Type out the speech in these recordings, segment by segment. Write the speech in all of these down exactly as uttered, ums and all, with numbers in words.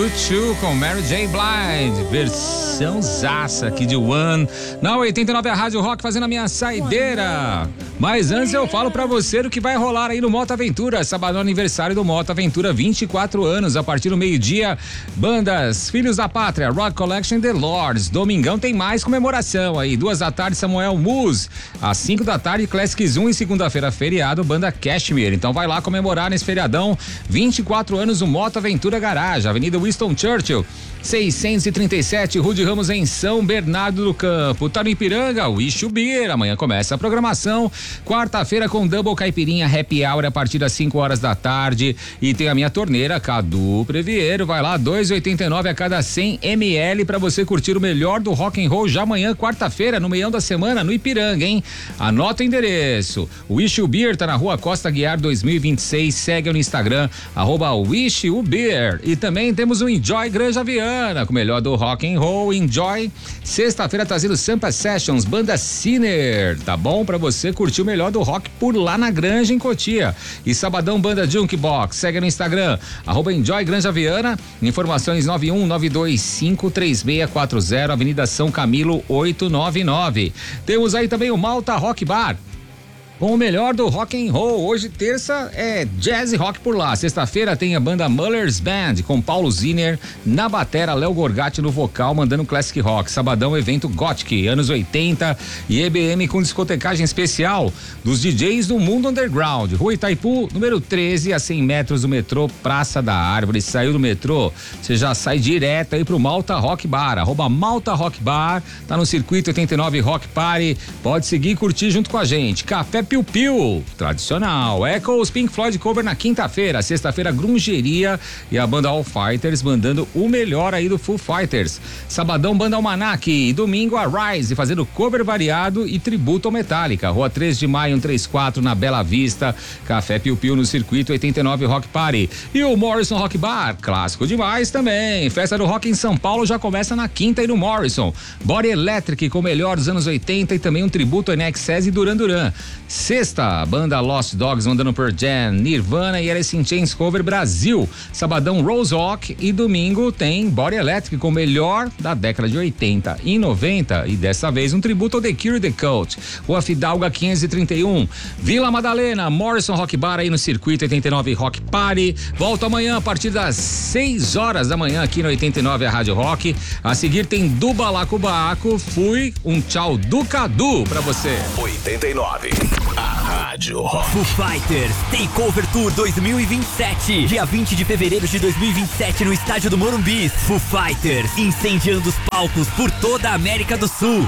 U dois com Mary J. Blige, versão zaça aqui de One. Na oitenta e nove a Rádio Rock fazendo a minha saideira. Mas antes eu falo pra você o que vai rolar aí no Moto Aventura, sabadão aniversário do Moto Aventura, vinte e quatro anos, a partir do meio-dia, bandas Filhos da Pátria, Rock Collection, The Lords. Domingão tem mais comemoração aí, duas da tarde Samuel Muse, às cinco da tarde Classics um e segunda-feira feriado, banda Cashmere. Então vai lá comemorar nesse feriadão, vinte e quatro anos do Moto Aventura Garage, Avenida Winston Churchill, seiscentos e trinta e sete, Rude Ramos em São Bernardo do Campo. Tá no Ipiranga, Wish You Beer, amanhã começa a programação, quarta-feira com Double Caipirinha Happy Hour a partir das cinco horas da tarde, e tem a minha torneira Cadu Previeiro, vai lá, dois e oitenta e nove a cada cem mililitros para você curtir o melhor do rock and roll já amanhã, quarta-feira, no meião da semana, no Ipiranga, hein? Anota o endereço, Wish You Beer tá na rua Costa Guiar dois mil e vinte e seis, segue no Instagram, arroba Wish You Beer. E também temos o Enjoy Granja Viana, com o melhor do rock and roll. Enjoy, sexta-feira trazendo Sampa Sessions, banda Sinner, tá bom? Pra você curtir o melhor do rock por lá na Granja, em Cotia. E sabadão, banda Junkbox, segue no Instagram, arroba Enjoy Granja Viana, informações nove um nove dois cinco três seis quatro zero, Avenida São Camilo oitocentos e noventa e nove. Temos aí também o Malta Rock Bar, com o melhor do rock and roll. Hoje, terça, é jazz e rock por lá. Sexta-feira tem a banda Muller's Band, com Paulo Zinner na batera, Léo Gorgatti no vocal, mandando classic rock. Sabadão, evento Gothic, anos oitenta, e E B M com discotecagem especial dos D Js do mundo underground. Rua Itaipu, número treze, a cem metros do metrô Praça da Árvore. Saiu do metrô, você já sai direto aí pro Malta Rock Bar, arroba Malta Rock Bar, tá no Circuito oitenta e nove Rock Party. Pode seguir e curtir junto com a gente. Café Piu Piu, tradicional. Echoes, Pink Floyd cover na quinta-feira. Sexta-feira, Grungeria e a banda All Fighters mandando o melhor aí do Foo Fighters. Sabadão, banda Almanac. E domingo, a Rise fazendo cover variado e tributo ao Metallica. Rua três de maio, cento e trinta e quatro, na Bela Vista. Café Piu Piu no Circuito oitenta e nove Rock Party. E o Morrison Rock Bar, clássico demais também. Festa do Rock em São Paulo já começa na quinta e no Morrison. Body Electric com o melhor dos anos oitenta e também um tributo a N X S e Duran Duran. Sexta, banda Lost Dogs mandando Pearl Jam, Nirvana e Alice in Chains cover Brasil. Sabadão, Rose Rock, e domingo tem Body Electric com o melhor da década de oitenta e noventa, e dessa vez um tributo ao The Cure e The Cult. Rua Fidalga quinhentos e trinta e um, Vila Madalena, Morrison Rock Bar aí no Circuito oitenta e nove Rock Party. Volto amanhã a partir das seis horas da manhã aqui no oitenta e nove a Rádio Rock. A seguir tem do Balacobaco. Fui, um tchau do Cadu pra você. oitenta e nove, a Rádio Rock. Foo Fighters Takeover Tour dois mil e vinte e sete, dia vinte de fevereiro de dois mil e vinte e sete no estádio do Morumbi. Foo Fighters incendiando os palcos por toda a América do Sul.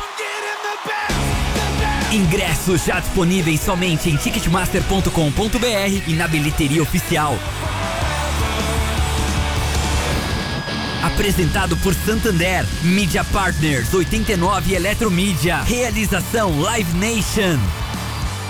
Ingressos já disponíveis somente em ticketmaster ponto com ponto b r e na bilheteria oficial. Apresentado por Santander, Media Partners, oitenta e nove Eletromídia, realização Live Nation.